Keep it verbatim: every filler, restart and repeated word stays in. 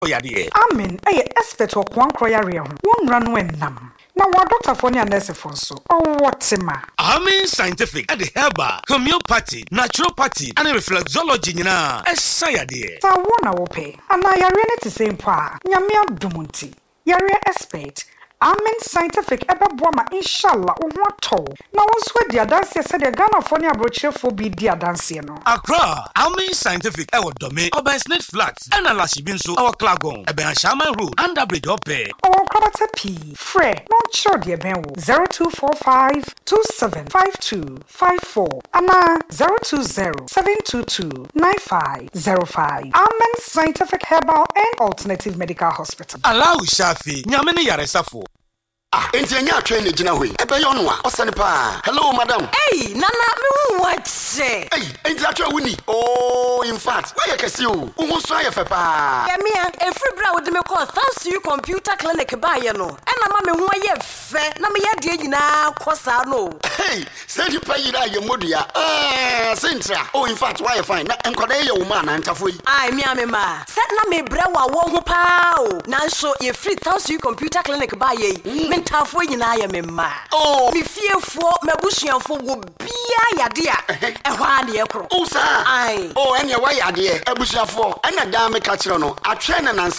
Yadi. Amen. Aye, expert or one croyaria. One run when nam. Now, what doctor for near nurse for so? Oh, what's ma? Amen scientific at the herbal, homeopathy, naturopathy, and reflexology. Na, a sayadi. So, one I will pay. And I arena to same pa. Yamia Dumunti. Yarea expert. Amen scientific eba boama inshallah ohwato na wonso dia dance se de Ghana for ne abrochefo bi dia dance no Accra Amen scientific e wo dome Oban Smith Flats and alashi bi nso e wo Klagon e ben Shama Road under bridge ope o kwabata p frɛ no chiro de ben wo zero two four five two seven five two five four ana zero two zero seven two two nine five zero five. Amen scientific herbal and alternative medical hospital. Allahu Shafi nyame ne yaresafo. Ah, enti anya train e gina hoi. Ebe yo no a, osane pa. Hello madam. Hey, nana me hu what say. Hey, enti atwa wuni. Oh, in fact, why you kesi o? Wo so ayefe pa. Ya me a free bra wo de me call thanks to you computer clinic ba ye no. E na ma me hu aye fe, na me ye de nyina kosa no. Hey, say you pay you ye modua. Eh, sentra. Oh, in fact, why you fine? Na enkoda ye wo ma na ntafo yi. Ai me ame ma. Set na me bra wa wo ho pa o. Na so ye free thanks to you computer clinic ba ye. Mm. Tafo nyina ya me ma. Oh, me fiefo mabusuafo wo bia yade a ehwa na ye kro. Oh, sir. Ai. Oh, enya wa yade e abusuafo. Ena da me ka kire no. Atwe na nanse